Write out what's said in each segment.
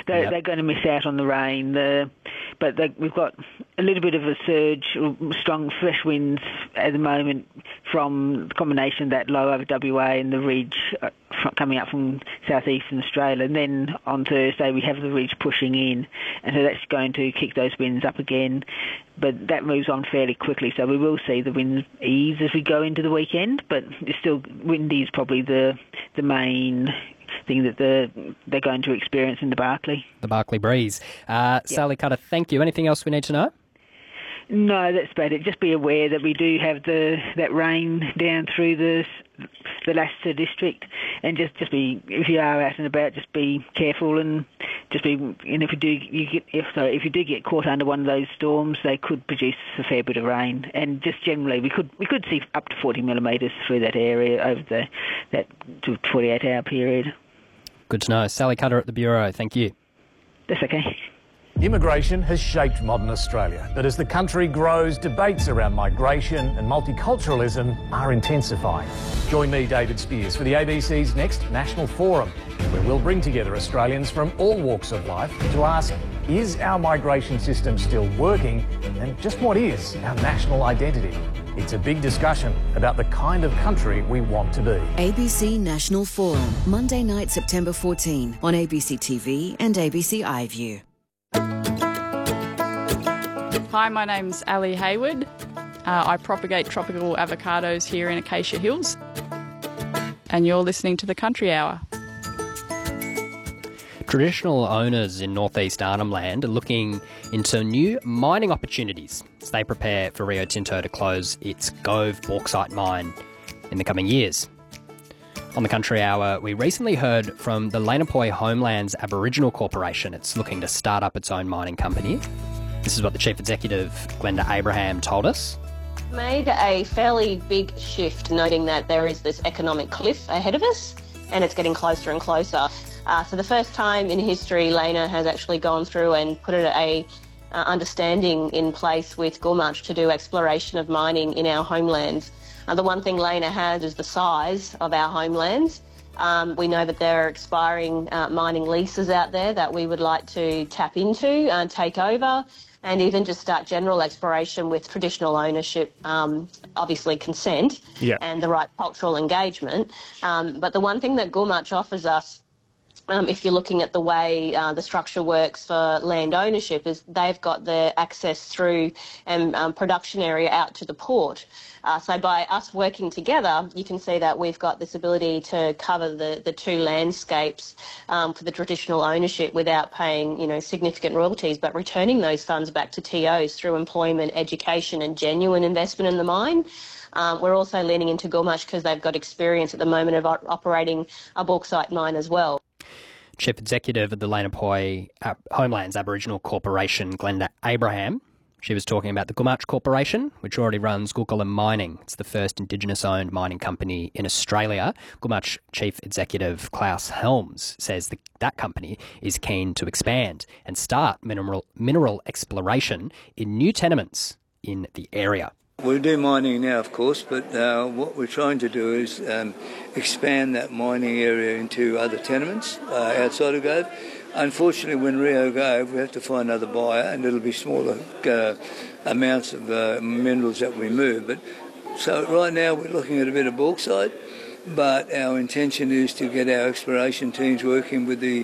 they're going to miss out on the rain. We've got a little bit of a surge, strong fresh winds at the moment from the combination of that low over WA and the ridge coming up from southeastern Australia. And then on Thursday we have the ridge pushing in, and so that's going to kick those winds up again. But that moves on fairly quickly, so we will see the winds ease as we go into the weekend. But it's still windy is probably the main thing that they're going to experience in the Barkly. The Barkly breeze. Sally Cutter, thank you. Anything else we need to know? No, that's about it. Just be aware that we do have that rain down through the Lasta district, and just be, if you are out and about, just be careful and just be. And if you do get caught under one of those storms, they could produce a fair bit of rain. And just generally, we could see up to 40 millimetres through that area over that 48-hour period. Good to know. Sally Cutter at the Bureau. Thank you. That's okay. Immigration has shaped modern Australia, but as the country grows, debates around migration and multiculturalism are intensifying. Join me, David Spears, for the ABC's next National Forum, where we'll bring together Australians from all walks of life to ask, is our migration system still working, and just what is our national identity? It's a big discussion about the kind of country we want to be. ABC National Forum, Monday night, September 14, on ABC TV and ABC iView. Hi, my name's Ali Hayward. I propagate tropical avocados here in Acacia Hills. And you're listening to the Country Hour. Traditional owners in northeast Arnhem Land are looking into new mining opportunities as they prepare for Rio Tinto to close its Gove bauxite mine in the coming years. On the Country Hour, we recently heard from the Lanapoi Homelands Aboriginal Corporation. It's looking to start up its own mining company. This is what the Chief Executive, Glenda Abraham, told us. Made a fairly big shift, noting that there is this economic cliff ahead of us, and it's getting closer and closer. So the first time in history, Lena has actually gone through and put a understanding in place with Gumatj to do exploration of mining in our homelands. The one thing Lena has is the size of our homelands. We know that there are expiring mining leases out there that we would like to tap into and take over, and even just start general exploration with traditional ownership, obviously consent, and the right cultural engagement. But the one thing that Gumatj offers us, if you're looking at the way the structure works for land ownership, is they've got the access through production area out to the port. So by us working together, you can see that we've got this ability to cover the two landscapes for the traditional ownership without paying, significant royalties, but returning those funds back to TOs through employment, education and genuine investment in the mine. We're also leaning into Gumatj because they've got experience at the moment of operating a bauxite mine as well. Chief Executive of the Lanapoi Homelands Aboriginal Corporation, Glenda Abraham. She was talking about the Gumatj Corporation, which already runs Gulkulam Mining. It's the first Indigenous-owned mining company in Australia. Gumatj Chief Executive Klaus Helms says that company is keen to expand and start mineral exploration in new tenements in the area. We do mining now, of course, but what we're trying to do is expand that mining area into other tenements outside of Gove. Unfortunately, when Rio Gove, we have to find another buyer, and it'll be smaller amounts of minerals that we move. But so right now we're looking at a bit of bauxite, but our intention is to get our exploration teams working with the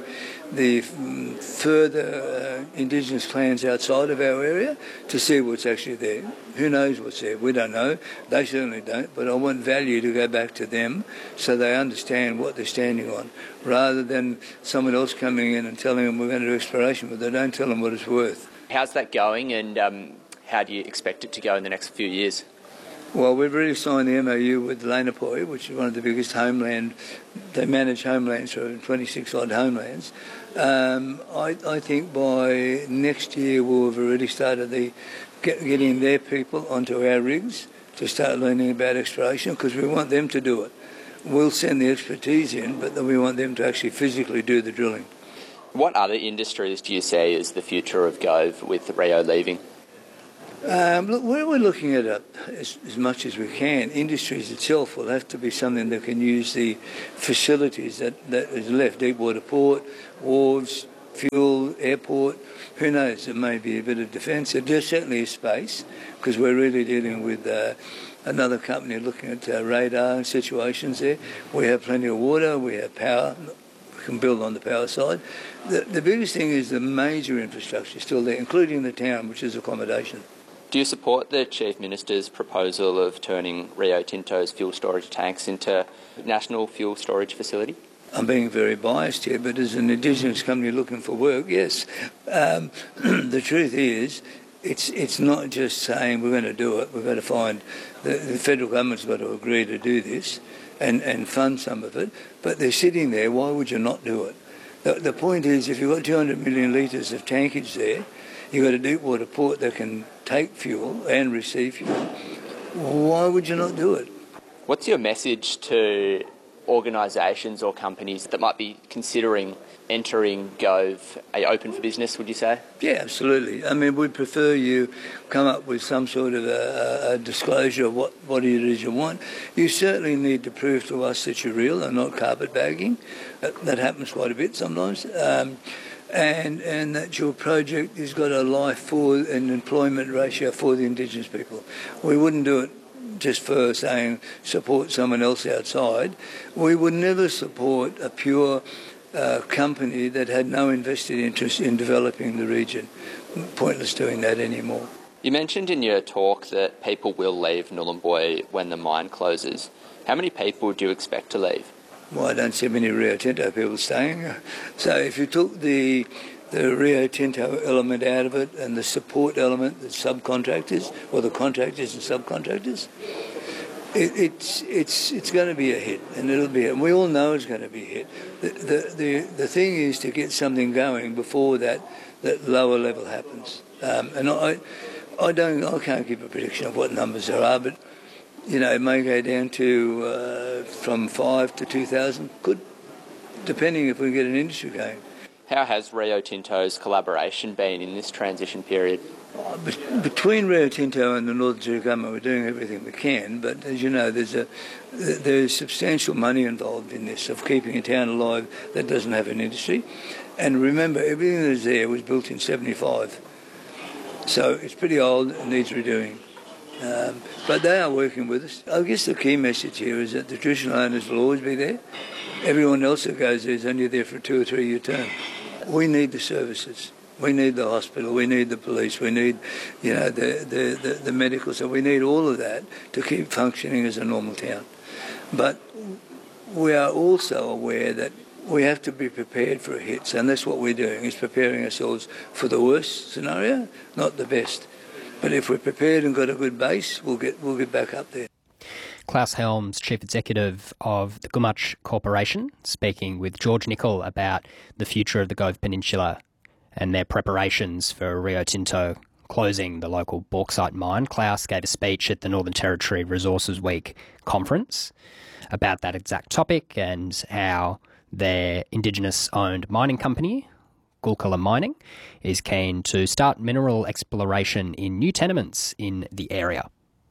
further Indigenous clans outside of our area to see what's actually there. Who knows what's there? We don't know. They certainly don't. But I want value to go back to them so they understand what they're standing on, rather than someone else coming in and telling them we're going to do exploration, but they don't tell them what it's worth. How's that going, and how do you expect it to go in the next few years? Well, we've already signed the MOU with Lanapoi, which is one of the biggest homeland. They manage homelands for 26-odd homelands. I think by next year we'll have already started getting their people onto our rigs to start learning about exploration, because we want them to do it. We'll send the expertise in, but then we want them to actually physically do the drilling. What other industries do you see as the future of Gove with Rio leaving? Look, we're looking at it as much as we can. Industries itself will have to be something that can use the facilities that is left. Deepwater Port, wharves, fuel, airport, who knows, there may be a bit of defence. There's certainly a space, because we're really dealing with another company looking at radar and situations there. We have plenty of water, we have power, we can build on the power side. The biggest thing is the major infrastructure is still there, including the town, which is accommodation. Do you support the Chief Minister's proposal of turning Rio Tinto's fuel storage tanks into national fuel storage facility? I'm being very biased here, but as an Indigenous company looking for work, yes. The truth is, it's not just saying we're going to do it. We've got to find the federal government's got to agree to do this and fund some of it. But they're sitting there. Why would you not do it? The point is, if you've got 200 million litres of tankage there, you've got a deep water port that can take fuel and receive fuel. Why would you not do it? What's your message to organisations or companies that might be considering entering Gove? Are you open for business, would you say? Yeah, absolutely. I mean, we'd prefer you come up with some sort of a disclosure of what it is you want. You certainly need to prove to us that you're real and not carpetbagging. That happens quite a bit sometimes. And that your project has got a life for an employment ratio for the Indigenous people. We wouldn't do it just for saying support someone else outside. We would never support a pure company that had no invested interest in developing the region. Pointless doing that anymore. You mentioned in your talk that people will leave Nhulunbuy when the mine closes. How many people do you expect to leave? Well, I don't see many Rio Tinto people staying. So if you took the Rio Tinto element out of it and the support element, the subcontractors, or the contractors and subcontractors, it's going to be a hit, and it'll be. And we all know it's going to be a hit. The thing is to get something going before that lower level happens. And I can't give a prediction of what numbers there are, but you know, it may go down to from 5 to 2,000, could, depending if we get an industry going. How has Rio Tinto's collaboration been in this transition period? Between Rio Tinto and the Northern Territory Government, we're doing everything we can, but as you know, there's substantial money involved in this, of keeping a town alive that doesn't have an industry. And remember, everything that's there was built in 75. So it's pretty old and needs redoing. But they are working with us. I guess the key message here is that the traditional owners will always be there. Everyone else that goes there is only there for a 2 or 3 year term. We need the services. We need the hospital. We need the police. We need, you know, the medical. So we need all of that to keep functioning as a normal town. But we are also aware that we have to be prepared for hits, and that's what we're doing, is preparing ourselves for the worst scenario, not the best. But if we're prepared and got a good base, we'll get back up there. Klaus Helms, Chief Executive of the Gumatj Corporation, speaking with George Nicol about the future of the Gove Peninsula and their preparations for Rio Tinto closing the local bauxite mine. Klaus gave a speech at the Northern Territory Resources Week conference about that exact topic and how their Indigenous-owned mining company, Gulkula Mining, is keen to start mineral exploration in new tenements in the area.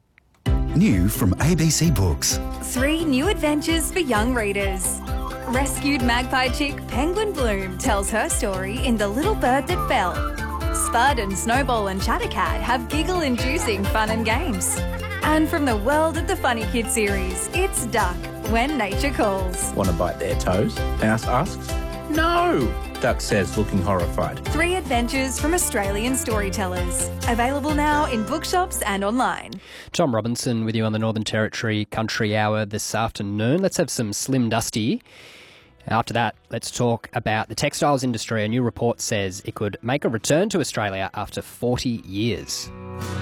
New from ABC Books. 3 new adventures for young readers. Rescued magpie chick Penguin Bloom tells her story in The Little Bird That Fell. Spud and Snowball and Chattercat have giggle-inducing fun and games. And from the world of the Funny Kid series, it's Duck, When Nature Calls. Want to bite their toes? Mouse asks. No! Duck says, looking horrified. 3 adventures from Australian storytellers. Available now in bookshops and online. Tom Robinson with you on the Northern Territory Country Hour this afternoon. Let's have some Slim Dusty. After that, let's talk about the textiles industry. A new report says it could make a return to Australia after 40 years.